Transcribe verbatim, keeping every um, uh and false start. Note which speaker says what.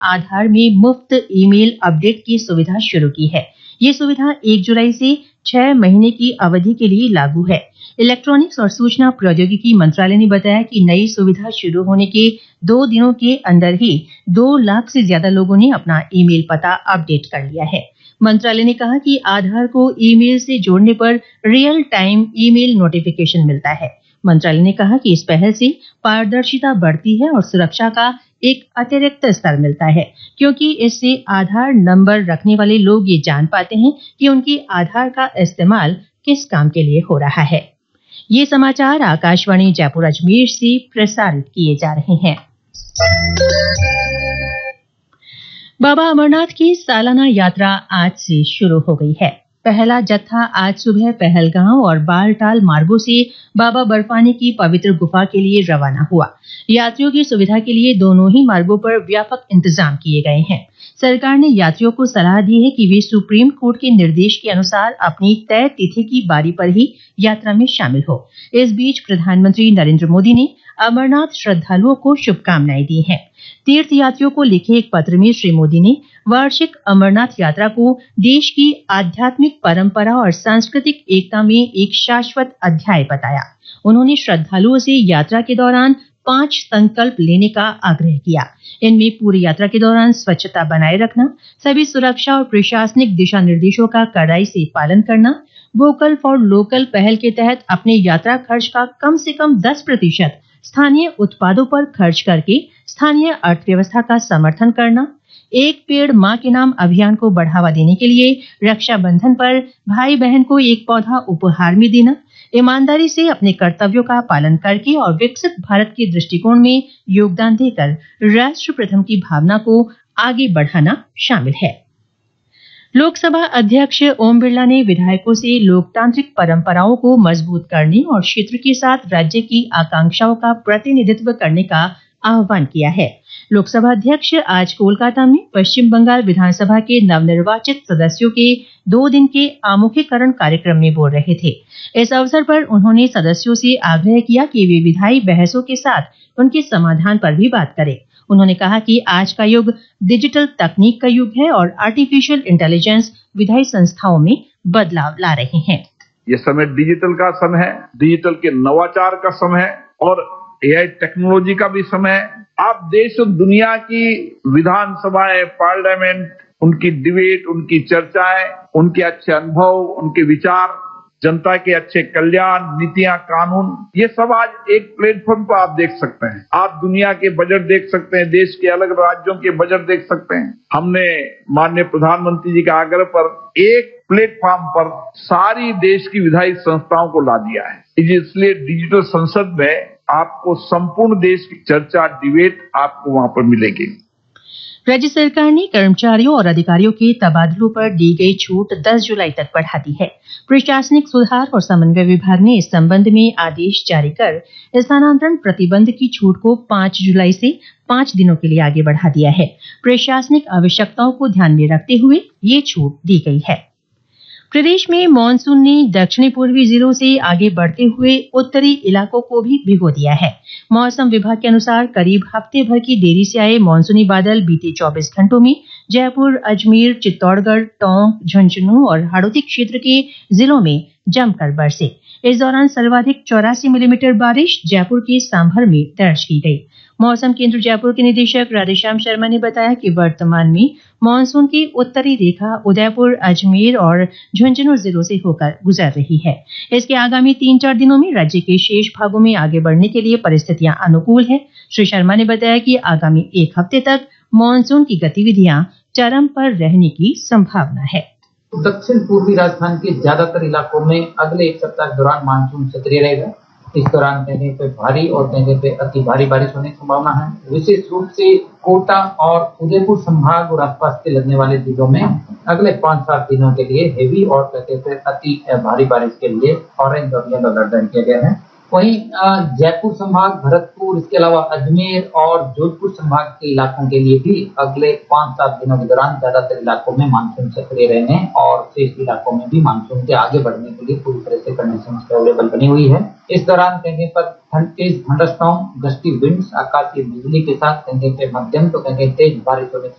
Speaker 1: आधार में मुफ्त email update की सुविधा शुरू की है। ये सुविधा एक जुलाई से छह महीने की अवधि के लिए लागू है। इलेक्ट्रॉनिक्स और सूचना प्रौद्योगिकी मंत्रालय ने बताया कि नई सुविधा शुरू होने के दो दिनों के अंदर ही दो लाख से ज्यादा लोगों ने अपना ईमेल पता अपडेट कर लिया है। मंत्रालय ने कहा कि आधार को ईमेल से जोड़ने पर रियल टाइम ईमेल नोटिफिकेशन मिलता है। मंत्रालय ने कहा कि इस पहल से पारदर्शिता बढ़ती है और सुरक्षा का एक अतिरिक्त स्तर मिलता है, क्योंकि इससे आधार नंबर रखने वाले लोग ये जान पाते हैं कि उनके आधार का इस्तेमाल किस काम के लिए हो रहा है। ये समाचार आकाशवाणी जयपुर अजमेर से प्रसारित किए जा रहे हैं। बाबा अमरनाथ की सालाना यात्रा आज से शुरू हो गई है। पहला जत्था आज सुबह पहलगांव और बालटाल मार्गों से बाबा बर्फानी की पवित्र गुफा के लिए रवाना हुआ। यात्रियों की सुविधा के लिए दोनों ही मार्गों पर व्यापक इंतजाम किए गए हैं। सरकार ने यात्रियों को सलाह दी है कि वे सुप्रीम कोर्ट के निर्देश के अनुसार अपनी तय तिथि की बारी पर ही यात्रा में शामिल हो। इस बीच प्रधानमंत्री नरेंद्र मोदी ने अमरनाथ श्रद्धालुओं को शुभकामनाएं दी हैं। तीर्थ यात्रियों को लिखे एक पत्र में श्री मोदी ने वार्षिक अमरनाथ यात्रा को देश की आध्यात्मिक परंपरा और सांस्कृतिक एकता में एक शाश्वत अध्याय बताया। उन्होंने श्रद्धालुओं से यात्रा के दौरान पांच संकल्प लेने का आग्रह किया। इनमें पूरी यात्रा के दौरान स्वच्छता बनाए रखना, सभी सुरक्षा और प्रशासनिक दिशा निर्देशों का कड़ाई से पालन करना, वोकल फॉर लोकल पहल के तहत अपने यात्रा खर्च का कम से कम दस प्रतिशत स्थानीय उत्पादों पर खर्च करके स्थानीय अर्थव्यवस्था का समर्थन करना, एक पेड़ मां के नाम अभियान को बढ़ावा देने के लिए रक्षाबंधन पर भाई बहन को एक पौधा उपहार में देना, ईमानदारी से अपने कर्तव्यों का पालन करके और विकसित भारत के दृष्टिकोण में योगदान देकर राष्ट्र प्रथम की भावना को आगे बढ़ाना शामिल है। लोकसभा अध्यक्ष ओम बिरला ने विधायकों से लोकतांत्रिक परंपराओं को मजबूत करने और क्षेत्र के साथ राज्य की आकांक्षाओं का प्रतिनिधित्व करने का आह्वान किया है। लोकसभा अध्यक्ष आज कोलकाता में पश्चिम बंगाल विधानसभा के नवनिर्वाचित सदस्यों के दो दिन के आमुखीकरण कार्यक्रम में बोल रहे थे। इस अवसर पर उन्होंने सदस्यों से आग्रह किया कि वे विधायी बहसों के साथ उनके समाधान पर भी बात करें। उन्होंने कहा कि आज का युग डिजिटल तकनीक का युग है और आर्टिफिशियल इंटेलिजेंस विधायी संस्थाओं में बदलाव ला रहे हैं।
Speaker 2: ये समय डिजिटल का समय है, डिजिटल के नवाचार का समय है और एआई टेक्नोलॉजी का भी समय है। आप देश और दुनिया की विधानसभाएं, पार्लियामेंट, उनकी डिबेट, उनकी चर्चाएं, उनके अच्छे अनुभव, उनके विचार, जनता के अच्छे कल्याण, नीतियां, कानून, ये सब आज एक प्लेटफॉर्म पर आप देख सकते हैं। आप दुनिया के बजट देख सकते हैं, देश के अलग राज्यों के बजट देख सकते हैं। हमने माननीय प्रधानमंत्री जी के आग्रह पर एक प्लेटफॉर्म पर सारी देश की विधायी संस्थाओं को ला दिया है। इसलिए डिजिटल संसद में आपको संपूर्ण देश की चर्चा, डिबेट आपको वहां पर मिलेगी।
Speaker 1: राज्य सरकार ने कर्मचारियों और अधिकारियों के तबादलों पर दी गई छूट दस जुलाई तक बढ़ा दी है। प्रशासनिक सुधार और समन्वय विभाग ने इस संबंध में आदेश जारी कर स्थानांतरण प्रतिबंध की छूट को पांच जुलाई से पांच दिनों के लिए आगे बढ़ा दिया है। प्रशासनिक आवश्यकताओं को ध्यान में रखते हुए ये छूट दी गई है। प्रदेश में मानसून ने दक्षिणी पूर्वी जिलों से आगे बढ़ते हुए उत्तरी इलाकों को भी भिगो दिया है। मौसम विभाग के अनुसार करीब हफ्ते भर की देरी से आए मानसूनी बादल बीते चौबीस घंटों में जयपुर, अजमेर, चित्तौड़गढ़, टोंक, झुंझुनू और हाड़ौती क्षेत्र के जिलों में जमकर बरसे। इस दौरान सर्वाधिक चौरासी मिलीमीटर बारिश जयपुर के सांभर में दर्ज की गई। मौसम केंद्र जयपुर के निदेशक राधेश्याम शर्मा ने बताया कि वर्तमान में मानसून की उत्तरी रेखा उदयपुर, अजमेर और झुंझुनू जिलों से होकर गुजर रही है। इसके आगामी तीन चार दिनों में राज्य के शेष भागों में आगे बढ़ने के लिए परिस्थितियां अनुकूल है। श्री शर्मा ने बताया कि आगामी एक हफ्ते तक मानसून की गतिविधियां चरम पर रहने की संभावना है।
Speaker 3: दक्षिण पूर्वी राजस्थान के ज्यादातर इलाकों में अगले एक सप्ताह के दौरान मानसून सक्रिय रहेगा। इस दौरान कहीं पे भारी और कहीं पे अति भारी बारिश होने की संभावना है। विशेष रूप से कोटा और उदयपुर संभाग और आसपास के लगने वाले जिलों में अगले पांच सात दिनों के लिए हेवी और कहते हैं अति भारी बारिश के लिए ऑरेंज और येलो अलर्ट जारी किया गया है। वहीं जयपुर संभाग, भरतपुर, इसके अलावा अजमेर और जोधपुर संभाग के इलाकों के लिए भी अगले पांच सात दिनों के दौरान ज्यादातर इलाकों में मानसून सक्रिय रहने और शेष इलाकों में भी मानसून के आगे बढ़ने के लिए पूरी तरह से कंडीशंस अवेलेबल बनी हुई है। इस दौरान कहीं पर तेज थंडरस्टॉर्म, गस्टी विंड्स, आकाशीय बिजली के साथ कहीं पे मध्यम तो कहीं तेज बारिश होने